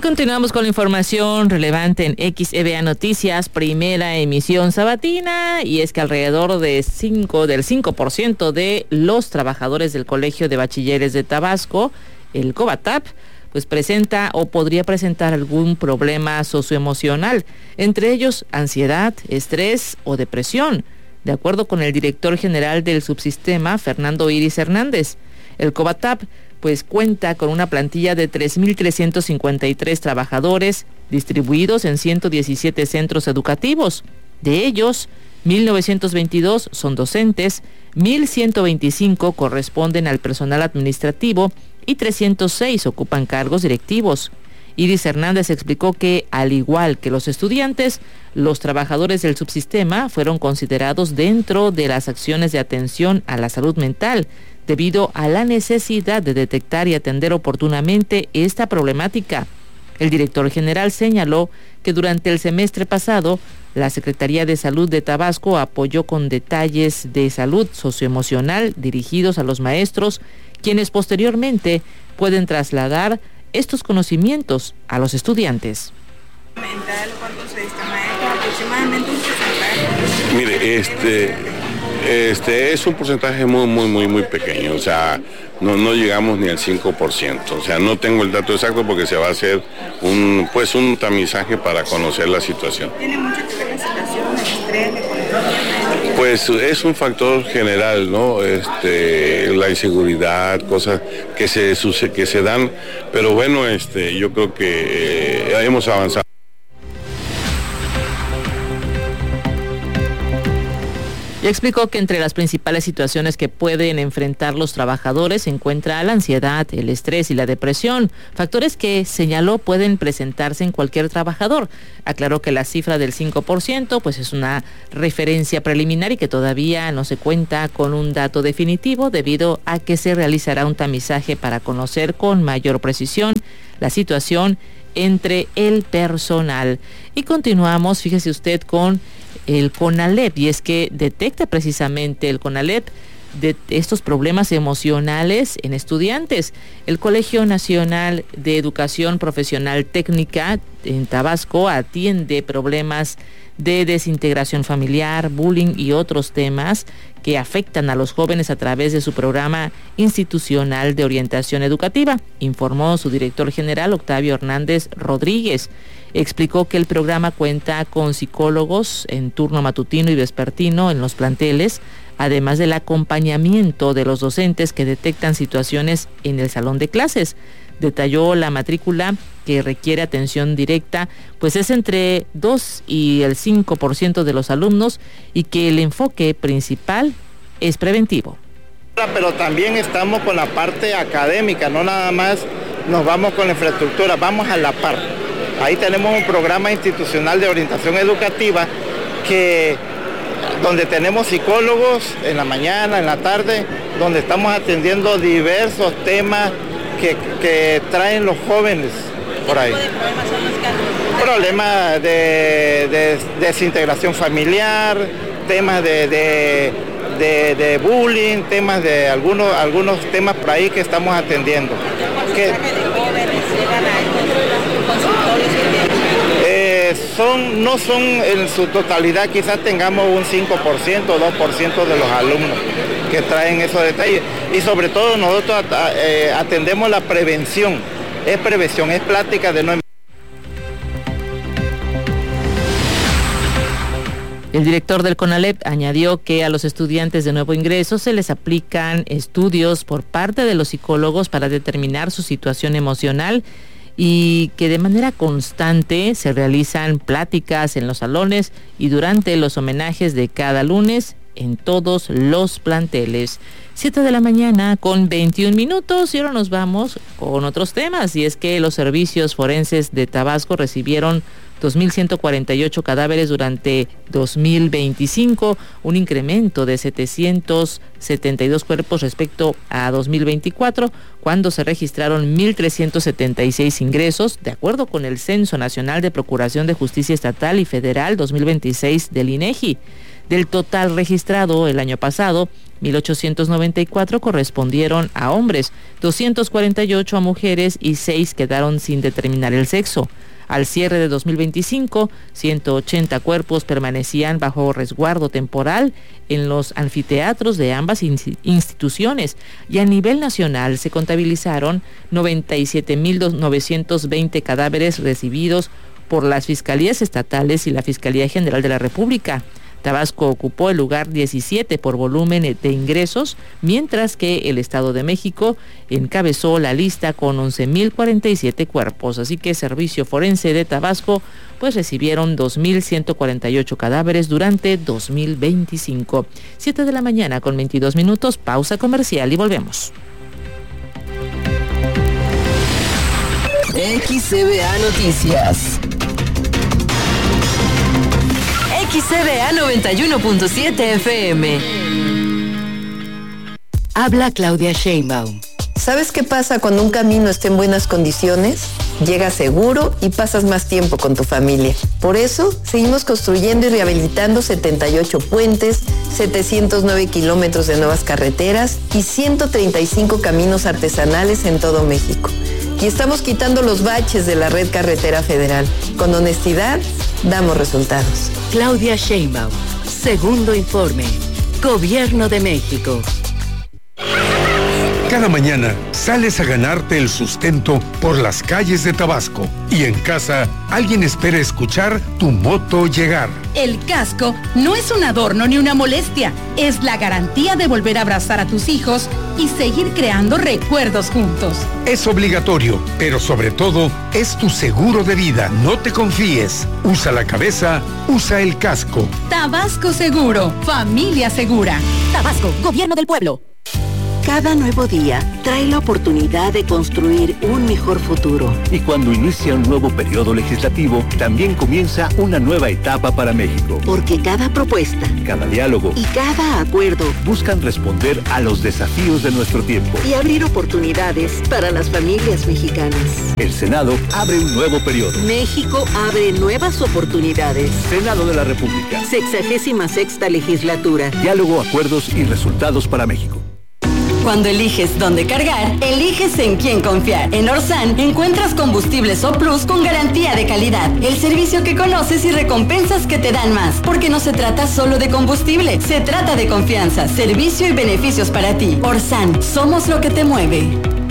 Continuamos con la información relevante en XEBA Noticias, primera emisión sabatina, y es que alrededor del 5% de los trabajadores del Colegio de Bachilleres de Tabasco, el COBATAP, pues presenta o podría presentar algún problema socioemocional, entre ellos ansiedad, estrés o depresión, de acuerdo con el director general del subsistema, Fernando Iris Hernández. El COBATAP pues cuenta con una plantilla de 3,353 trabajadores distribuidos en 117 centros educativos. De ellos, 1,922 son docentes, 1,125 corresponden al personal administrativo y 306 ocupan cargos directivos. Iris Hernández explicó que, al igual que los estudiantes, los trabajadores del subsistema fueron considerados dentro de las acciones de atención a la salud mental, debido a la necesidad de detectar y atender oportunamente esta problemática. El director general señaló que durante el semestre pasado, la Secretaría de Salud de Tabasco apoyó con detalles de salud socioemocional dirigidos a los maestros, quienes posteriormente pueden trasladar estos conocimientos a los estudiantes. ¿Cuánto se dista, maestro? Aproximadamente un porcentaje. Mire, es un porcentaje muy pequeño, o sea, no llegamos ni al 5%, o sea, no tengo el dato exacto porque se va a hacer un tamizaje para conocer la situación. ¿Tiene mucho que ver la situación, el estrés, la economía? Pues es un factor general, ¿no? La inseguridad, cosas que se dan, pero bueno, yo creo que hemos avanzado. Y explicó que entre las principales situaciones que pueden enfrentar los trabajadores se encuentra la ansiedad, el estrés y la depresión, factores que señaló pueden presentarse en cualquier trabajador. Aclaró que la cifra del 5% pues es una referencia preliminar y que todavía no se cuenta con un dato definitivo debido a que se realizará un tamizaje para conocer con mayor precisión la situación entre el personal. Y continuamos, fíjese usted, con el CONALEP, y es que detecta precisamente el CONALEP de estos problemas emocionales en estudiantes. El Colegio Nacional de Educación Profesional Técnica en Tabasco atiende problemas de desintegración familiar, bullying y otros temas que afectan a los jóvenes a través de su programa institucional de orientación educativa, informó su director general Octavio Hernández Rodríguez. Explicó que el programa cuenta con psicólogos en turno matutino y vespertino en los planteles, además del acompañamiento de los docentes que detectan situaciones en el salón de clases. Detalló la matrícula que requiere atención directa, pues es entre 2 y el 5% de los alumnos, y que el enfoque principal es preventivo. Pero también estamos con la parte académica, no nada más nos vamos con la infraestructura, vamos a la par. Ahí tenemos un programa institucional de orientación educativa donde tenemos psicólogos en la mañana, en la tarde, donde estamos atendiendo diversos temas que traen los jóvenes por ahí. ¿Qué tipo de problemas son los que han... Problemas de desintegración familiar, temas de bullying, temas de algunos temas por ahí que estamos atendiendo. ¿Qué porcentaje de jóvenes llegan a estos consultorios que no son en su totalidad, quizás tengamos un 5% o 2% de los alumnos que traen esos detalles. Y sobre todo nosotros atendemos la prevención, es plática de no... El director del CONALEP añadió que a los estudiantes de nuevo ingreso se les aplican estudios por parte de los psicólogos para determinar su situación emocional y que de manera constante se realizan pláticas en los salones y durante los homenajes de cada lunes en todos los planteles. 7 de la mañana con 21 minutos y ahora nos vamos con otros temas, y es que los servicios forenses de Tabasco recibieron 2,148 cadáveres durante 2025, un incremento de 772 cuerpos respecto a 2024, cuando se registraron 1,376 ingresos, de acuerdo con el Censo Nacional de Procuración de Justicia Estatal y Federal 2026 del INEGI. Del total registrado el año pasado, 1.894 correspondieron a hombres, 248 a mujeres y 6 quedaron sin determinar el sexo. Al cierre de 2025, 180 cuerpos permanecían bajo resguardo temporal en los anfiteatros de ambas instituciones y a nivel nacional se contabilizaron 97.920 cadáveres recibidos por las fiscalías estatales y la Fiscalía General de la República. Tabasco ocupó el lugar 17 por volumen de ingresos, mientras que el Estado de México encabezó la lista con 11.047 cuerpos. Así que Servicio Forense de Tabasco pues recibieron 2.148 cadáveres durante 2025. 7 de la mañana con 22 minutos, pausa comercial y volvemos. XCBA Noticias. XCBA 91.7 FM. Habla Claudia Sheinbaum. ¿Sabes qué pasa cuando un camino está en buenas condiciones? Llegas seguro y pasas más tiempo con tu familia. Por eso, seguimos construyendo y rehabilitando 78 puentes, 709 kilómetros de nuevas carreteras y 135 caminos artesanales en todo México. Y estamos quitando los baches de la red carretera federal. Con honestidad, damos resultados. Claudia Sheinbaum, segundo informe. Gobierno de México. Cada mañana sales a ganarte el sustento por las calles de Tabasco y en casa alguien espera escuchar tu moto llegar. El casco no es un adorno ni una molestia, es la garantía de volver a abrazar a tus hijos y seguir creando recuerdos juntos. Es obligatorio, pero sobre todo es tu seguro de vida. No te confíes. Usa la cabeza, usa el casco. Tabasco Seguro, familia segura. Tabasco, Gobierno del Pueblo. Cada nuevo día trae la oportunidad de construir un mejor futuro. Y cuando inicia un nuevo periodo legislativo, también comienza una nueva etapa para México. Porque cada propuesta, cada diálogo y cada acuerdo buscan responder a los desafíos de nuestro tiempo y abrir oportunidades para las familias mexicanas. El Senado abre un nuevo periodo. México abre nuevas oportunidades. Senado de la República. 66ª legislatura. Diálogo, acuerdos y resultados para México. Cuando eliges dónde cargar, eliges en quién confiar. En Orsan encuentras combustibles O Plus con garantía de calidad. El servicio que conoces y recompensas que te dan más. Porque no se trata solo de combustible, se trata de confianza, servicio y beneficios para ti. Orsan, somos lo que te mueve.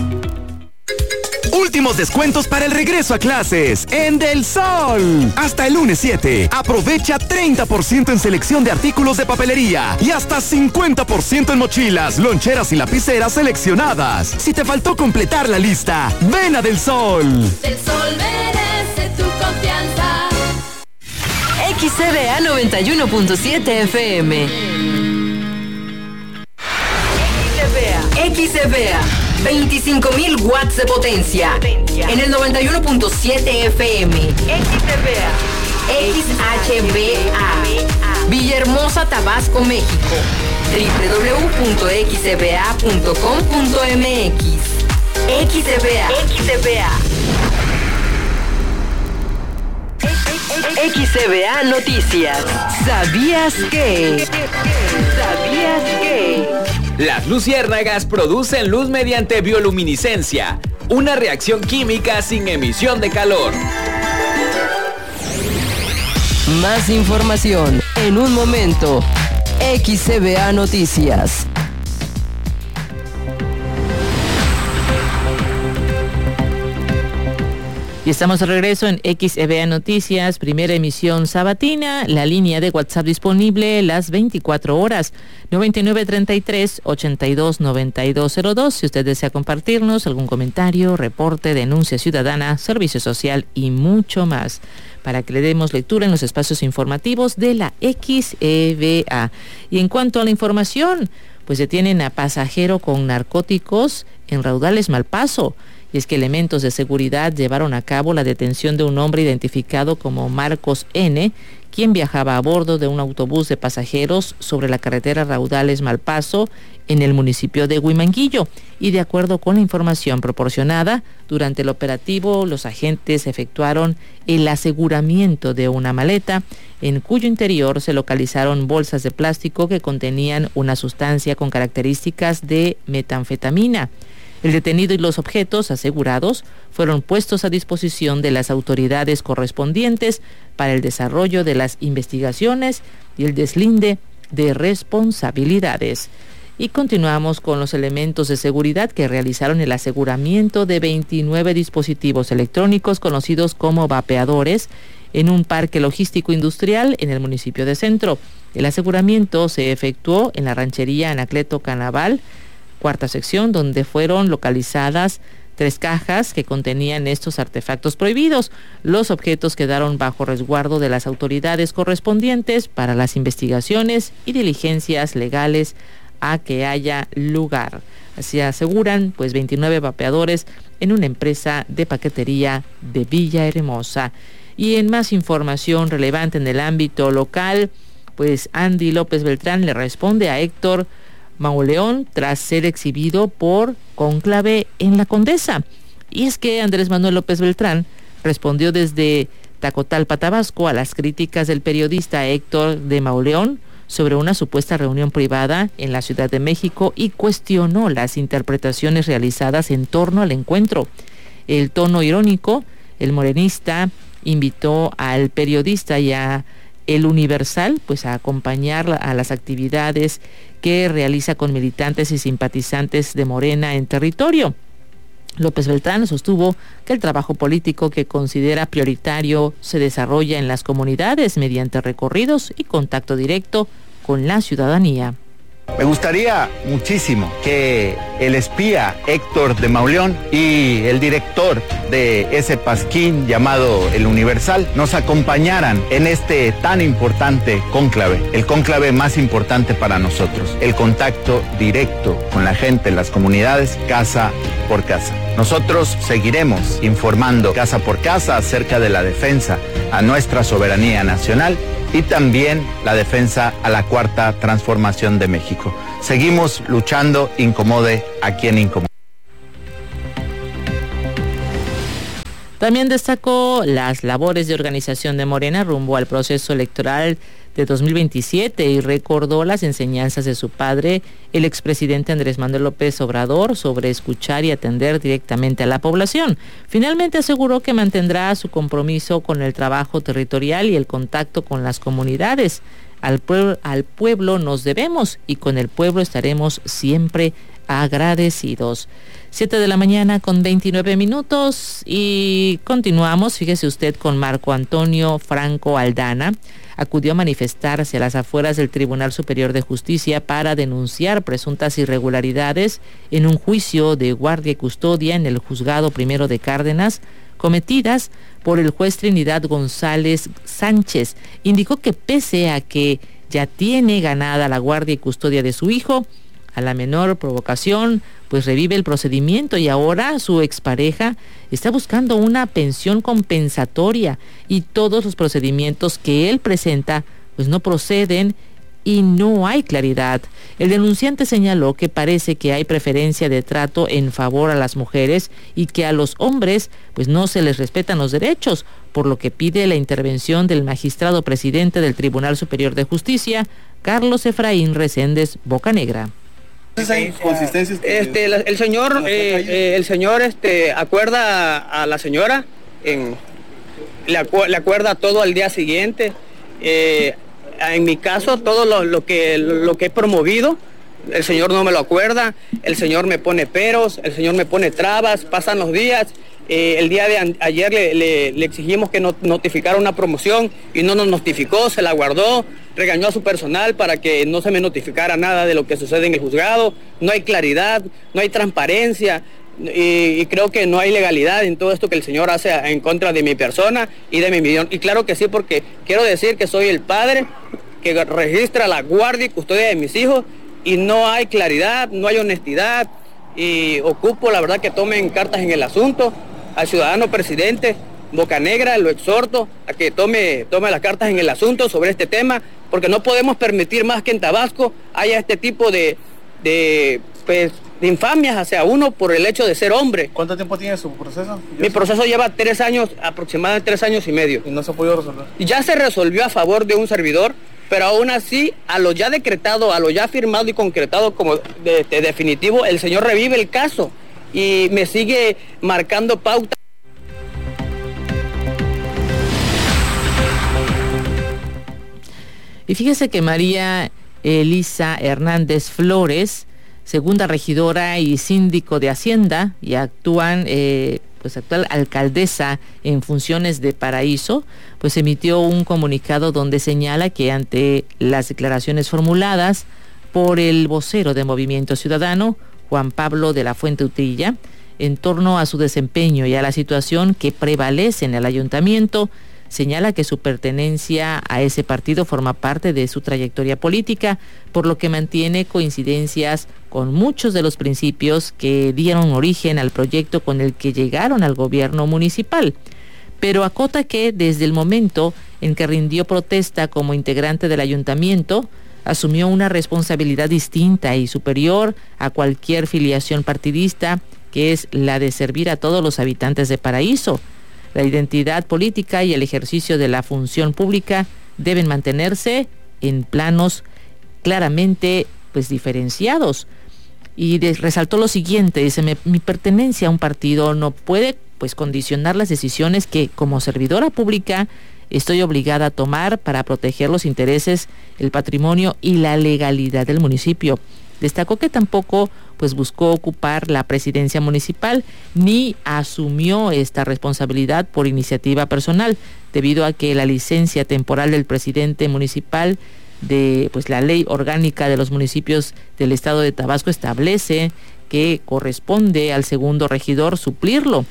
Últimos descuentos para el regreso a clases en Del Sol. Hasta el lunes 7. Aprovecha 30% en selección de artículos de papelería y hasta 50% en mochilas, loncheras y lapiceras seleccionadas. Si te faltó completar la lista, ven a Del Sol. Del Sol merece tu confianza. XCBA 91.7 FM. XCBA 25.000 watts de potencia. En el 91.7 FM. XCBA. XHBA. Villahermosa, Tabasco, México. www.xcba.com.mx. XCBA. XCBA Noticias. ¿Sabías que? Las luciérnagas producen luz mediante bioluminiscencia, una reacción química sin emisión de calor. Más información en un momento. XCBA Noticias. Y estamos de regreso en XCBA Noticias, primera emisión sabatina, la línea de WhatsApp disponible las 24 horas, 9933-829202. Si usted desea compartirnos algún comentario, reporte, denuncia ciudadana, servicio social y mucho más, para que le demos lectura en los espacios informativos de la XCBA. Y en cuanto a la información, pues detienen a pasajero con narcóticos en Raudales, Malpaso. Y es que elementos de seguridad llevaron a cabo la detención de un hombre identificado como Marcos N., quien viajaba a bordo de un autobús de pasajeros sobre la carretera Raudales-Malpaso en el municipio de Huimanguillo. Y de acuerdo con la información proporcionada, durante el operativo los agentes efectuaron el aseguramiento de una maleta en cuyo interior se localizaron bolsas de plástico que contenían una sustancia con características de metanfetamina. El detenido y los objetos asegurados fueron puestos a disposición de las autoridades correspondientes para el desarrollo de las investigaciones y el deslinde de responsabilidades. Y continuamos con los elementos de seguridad que realizaron el aseguramiento de 29 dispositivos electrónicos conocidos como vapeadores en un parque logístico industrial en el municipio de Centro. El aseguramiento se efectuó en la ranchería Anacleto Canaval, cuarta sección, donde fueron localizadas 3 cajas que contenían estos artefactos prohibidos. Los objetos quedaron bajo resguardo de las autoridades correspondientes para las investigaciones y diligencias legales a que haya lugar. Así aseguran 29 vapeadores en una empresa de paquetería de Villahermosa. Y en más información relevante en el ámbito local, Andy López Beltrán le responde a Héctor Mauleón tras ser exhibido por cónclave en la Condesa. Y es que Andrés Manuel López Beltrán respondió desde Tacotalpa, Tabasco, a las críticas del periodista Héctor de Mauleón sobre una supuesta reunión privada en la Ciudad de México y cuestionó las interpretaciones realizadas en torno al encuentro. El tono irónico, el morenista invitó al periodista y a El Universal a acompañar a las actividades que realiza con militantes y simpatizantes de Morena en territorio. López Beltrán sostuvo que el trabajo político que considera prioritario se desarrolla en las comunidades mediante recorridos y contacto directo con la ciudadanía. Me gustaría muchísimo que el espía Héctor de Mauleón y el director de ese pasquín llamado El Universal nos acompañaran en este tan importante cónclave, el cónclave más importante para nosotros, el contacto directo con la gente en las comunidades, casa por casa. Nosotros seguiremos informando casa por casa acerca de la defensa a nuestra soberanía nacional y también la defensa a la cuarta transformación de México. Seguimos luchando, incomode a quien incomode. También destacó las labores de organización de Morena rumbo al proceso electoral de 2027 y recordó las enseñanzas de su padre, el expresidente Andrés Manuel López Obrador, sobre escuchar y atender directamente a la población. Finalmente aseguró que mantendrá su compromiso con el trabajo territorial y el contacto con las comunidades. Al pueblo nos debemos y con el pueblo estaremos siempre agradecidos. 7:29 a.m. y continuamos, fíjese usted, con Marco Antonio Franco Aldana. Acudió a manifestarse a las afueras del Tribunal Superior de Justicia para denunciar presuntas irregularidades en un juicio de guardia y custodia en el Juzgado Primero de Cárdenas, cometidas por el juez Trinidad González Sánchez. Indicó que pese a que ya tiene ganada la guardia y custodia de su hijo, a la menor provocación, revive el procedimiento y ahora su expareja está buscando una pensión compensatoria y todos los procedimientos que él presenta no proceden y no hay claridad. El denunciante señaló que parece que hay preferencia de trato en favor a las mujeres y que a los hombres no se les respetan los derechos, por lo que pide la intervención del magistrado presidente del Tribunal Superior de Justicia, Carlos Efraín Reséndez Bocanegra. El señor acuerda a la señora, le acuerda todo al día siguiente. En mi caso, todo lo que he promovido, el señor no me lo acuerda, el señor me pone peros, el señor me pone trabas, pasan los días. El día de ayer le exigimos que notificara una promoción y no nos notificó, se la guardó, regañó a su personal para que no se me notificara nada de lo que sucede en el juzgado. No hay claridad, no hay transparencia y creo que no hay legalidad en todo esto que el señor hace en contra de mi persona y de mi millón. Y claro que sí, porque quiero decir que soy el padre que registra la guardia y custodia de mis hijos y no hay claridad, no hay honestidad. y ocupo, la verdad, que tomen cartas en el asunto. Al ciudadano presidente Bocanegra lo exhorto a que tome las cartas en el asunto sobre este tema, porque no podemos permitir más que en Tabasco haya este tipo de infamias hacia uno por el hecho de ser hombre. ¿Cuánto tiempo tiene su proceso? Mi proceso lleva 3 años, aproximadamente 3 años y medio. ¿Y no se ha podido resolver? Ya se resolvió a favor de un servidor, pero aún así, a lo ya decretado, a lo ya firmado y concretado como definitivo, el señor revive el caso y me sigue marcando pauta. Y fíjese que María Elisa Hernández Flores, segunda regidora y síndico de Hacienda y actual alcaldesa en funciones de Paraíso, pues emitió un comunicado donde señala que ante las declaraciones formuladas por el vocero de Movimiento Ciudadano, Juan Pablo de la Fuente Utrilla, en torno a su desempeño y a la situación que prevalece en el ayuntamiento, señala que su pertenencia a ese partido forma parte de su trayectoria política, por lo que mantiene coincidencias con muchos de los principios que dieron origen al proyecto con el que llegaron al gobierno municipal. Pero acota que desde el momento en que rindió protesta como integrante del ayuntamiento, asumió una responsabilidad distinta y superior a cualquier filiación partidista, que es la de servir a todos los habitantes de Paraíso. La identidad política y el ejercicio de la función pública deben mantenerse en planos claramente diferenciados. Y resaltó lo siguiente, dice, mi pertenencia a un partido no puede condicionar las decisiones que como servidora pública estoy obligada a tomar para proteger los intereses, el patrimonio y la legalidad del municipio. Destacó que tampoco buscó ocupar la presidencia municipal ni asumió esta responsabilidad por iniciativa personal, debido a que la licencia temporal del presidente municipal de la ley orgánica de los municipios del estado de Tabasco establece que corresponde al segundo regidor suplirlo.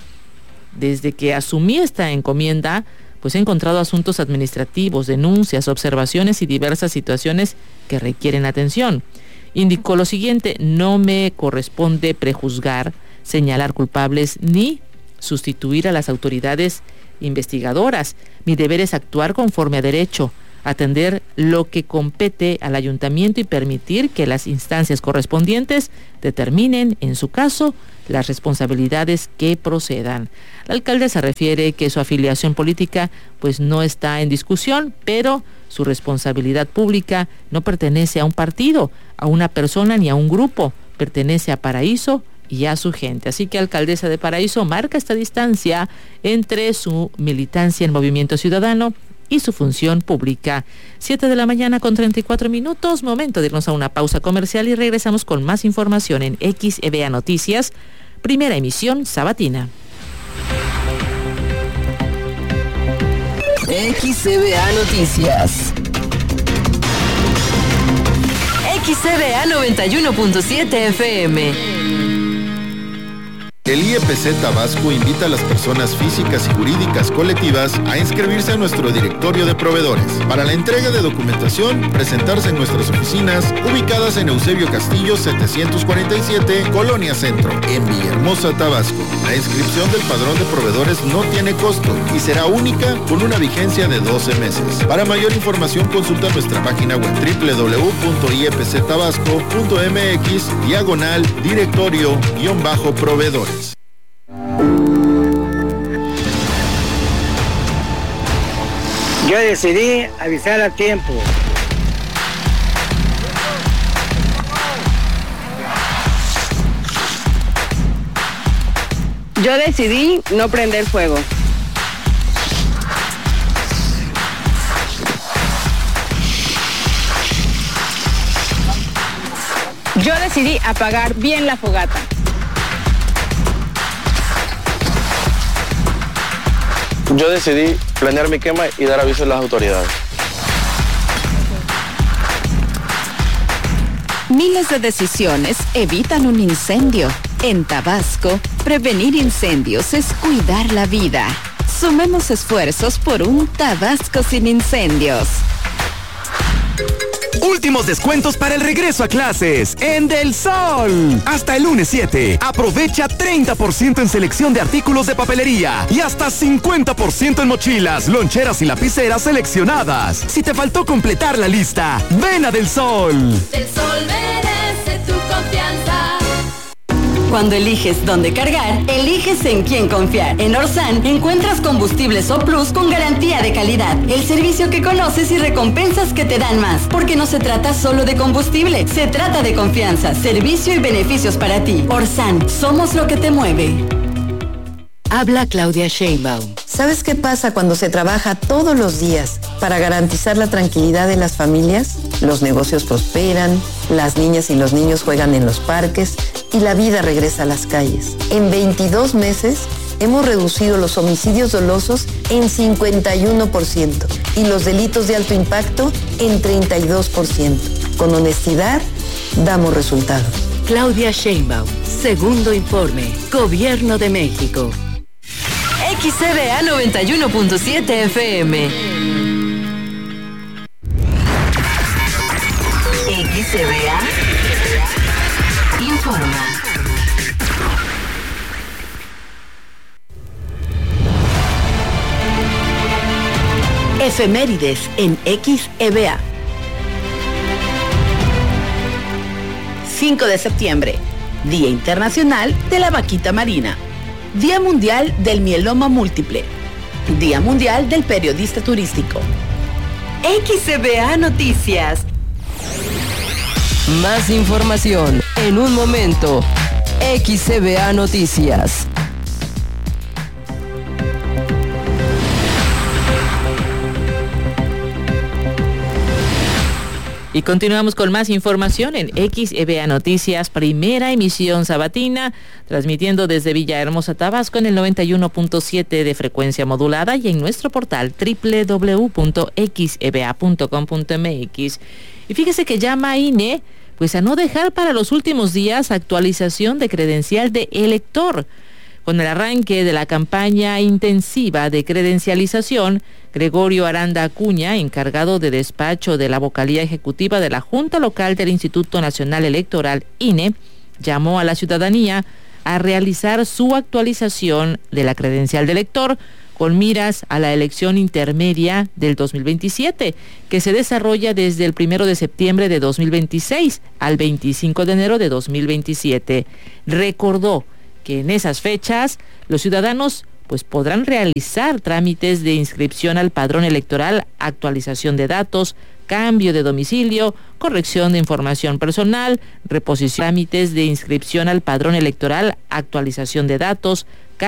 Desde que asumí esta encomienda, he encontrado asuntos administrativos, denuncias, observaciones y diversas situaciones que requieren atención. Indicó lo siguiente: no me corresponde prejuzgar, señalar culpables ni sustituir a las autoridades investigadoras. Mi deber es actuar conforme a derecho, atender lo que compete al ayuntamiento y permitir que las instancias correspondientes determinen, en su caso, las responsabilidades que procedan. La alcaldesa refiere que su afiliación política no está en discusión, pero su responsabilidad pública no pertenece a un partido, a una persona ni a un grupo, pertenece a Paraíso y a su gente. Así que alcaldesa de Paraíso marca esta distancia entre su militancia en Movimiento Ciudadano y su función pública. 7:34 a.m, momento de irnos a una pausa comercial y regresamos con más información en XEBA Noticias, primera emisión sabatina. XEBA Noticias. XEBA 91.7 FM. El IEPC Tabasco invita a las personas físicas y jurídicas colectivas a inscribirse a nuestro directorio de proveedores. Para la entrega de documentación, presentarse en nuestras oficinas, ubicadas en Eusebio Castillo 747, Colonia Centro, en Villahermosa, Tabasco. La inscripción del padrón de proveedores no tiene costo y será única con una vigencia de 12 meses. Para mayor información, consulta nuestra página web www.iepctabasco.mx/directorio-proveedores. Yo decidí avisar a tiempo. Yo decidí no prender fuego. Yo decidí apagar bien la fogata. Yo decidí planear mi quema y dar aviso a las autoridades. Miles de decisiones evitan un incendio. En Tabasco, prevenir incendios es cuidar la vida. Sumemos esfuerzos por un Tabasco sin incendios. Últimos descuentos para el regreso a clases en Del Sol. Hasta el lunes 7. Aprovecha 30% en selección de artículos de papelería y hasta 50% en mochilas, loncheras y lapiceras seleccionadas. Si te faltó completar la lista, ven a Del Sol. Del Sol merece tu confianza. Cuando eliges dónde cargar, eliges en quién confiar. En Orsan encuentras combustibles O Plus con garantía de calidad. El servicio que conoces y recompensas que te dan más. Porque no se trata solo de combustible, se trata de confianza, servicio y beneficios para ti. Orsan, somos lo que te mueve. Habla Claudia Sheinbaum. ¿Sabes qué pasa cuando se trabaja todos los días para garantizar la tranquilidad de las familias? Los negocios prosperan, las niñas y los niños juegan en los parques y la vida regresa a las calles. En 22 meses hemos reducido los homicidios dolosos en 51% y los delitos de alto impacto en 32%. Con honestidad, damos resultados. Claudia Sheinbaum, segundo informe, Gobierno de México. XCBA 91.7 FM. XCBA informa. Efemérides en XEBA. 5 de septiembre, Día Internacional de la Vaquita Marina. Día Mundial del Mieloma Múltiple. Día Mundial del Periodista Turístico. XCBA Noticias. Más información en un momento. XCBA Noticias. Y continuamos con más información en XEBA Noticias, primera emisión sabatina, transmitiendo desde Villahermosa, Tabasco, en el 91.7 de frecuencia modulada y en nuestro portal www.xeba.com.mx. Y fíjese que llama a INE, pues a no dejar para los últimos días actualización de credencial de elector. Con el arranque de la campaña intensiva de credencialización, Gregorio Aranda Acuña, encargado de despacho de la vocalía ejecutiva de la Junta Local del Instituto Nacional Electoral, INE, llamó a la ciudadanía a realizar su actualización de la credencial de elector con miras a la elección intermedia del 2027, que se desarrolla desde el 1 de septiembre de 2026 al 25 de enero de 2027. Recordó que en esas fechas los ciudadanos pues podrán realizar trámites de inscripción al padrón electoral, actualización de datos, cambio de domicilio, corrección de información personal, reposición, trámites de inscripción al padrón electoral, actualización de datos,